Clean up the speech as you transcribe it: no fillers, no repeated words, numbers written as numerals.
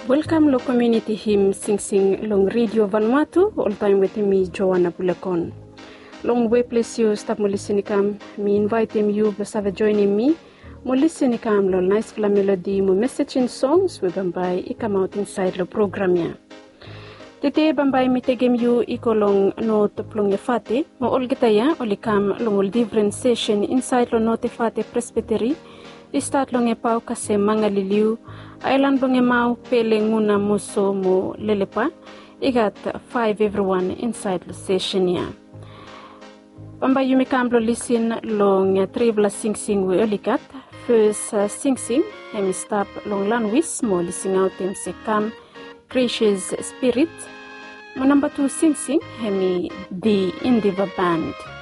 Welcome lo community hymn sing long radio Vanuatu all time with me Joanna Bulakon. Long way place you stop mo listening kam me invite you besava joining me mo listening kam lo nice fla melody mo message in songs we bambay come out inside lo program ya. Tete bambay mi tegem you ikolong no toplong yafate mo ol gitaya olikam long different session inside lo notifate presbytery. Start long e pau kasi mga liliw Island long e mau pele nguna muso mo lelepa igat 5 everyone inside the session ya. Pamba yumi kamblo listen long 3 sing we olikat first sing hemi stop long lanwis mo listening out him se come gracious spirit mo number 2 sing hemi the indiva band.